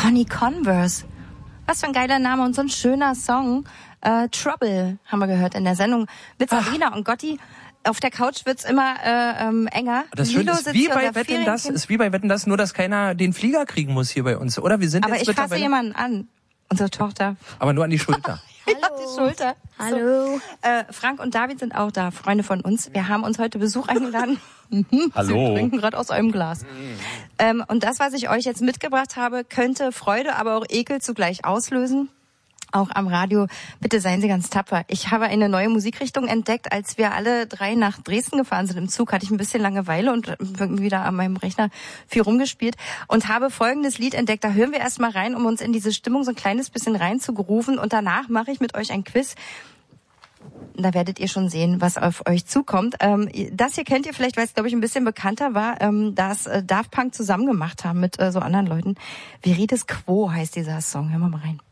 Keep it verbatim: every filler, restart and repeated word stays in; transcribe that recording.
Connie Converse. Was für ein geiler Name und so ein schöner Song. Äh, Trouble haben wir gehört in der Sendung mit Sabrina und Gotti. Auf der Couch wird's immer äh, ähm, enger. Das Lilo ist wie bei Wetten, das ist wie bei Wetten, das, nur dass keiner den Flieger kriegen muss hier bei uns, oder? Wir sind Aber jetzt ich fasse jemanden an. Unsere Tochter. Aber nur an die Schulter. Ja, die Schulter. Hallo. So. Äh, Frank und David sind auch da, Freunde von uns. Wir haben uns heute Besuch eingeladen. Hallo. Sie trinken gerade aus einem Glas. Ähm, und das, was ich euch jetzt mitgebracht habe, könnte Freude, aber auch Ekel zugleich auslösen. Auch am Radio. Bitte seien Sie ganz tapfer. Ich habe eine neue Musikrichtung entdeckt. Als wir alle drei nach Dresden gefahren sind im Zug, hatte ich ein bisschen Langeweile und irgendwie da an meinem Rechner viel rumgespielt und habe folgendes Lied entdeckt. Da hören wir erst mal rein, um uns in diese Stimmung so ein kleines bisschen reinzugrooven. Und danach mache ich mit euch ein Quiz. Da werdet ihr schon sehen, was auf euch zukommt. Ähm, das hier kennt ihr vielleicht, weil es, glaube ich, ein bisschen bekannter war, ähm, dass äh, Daft Punk zusammen gemacht haben mit äh, so anderen Leuten. Virides Quo heißt dieser Song. Hören wir mal rein.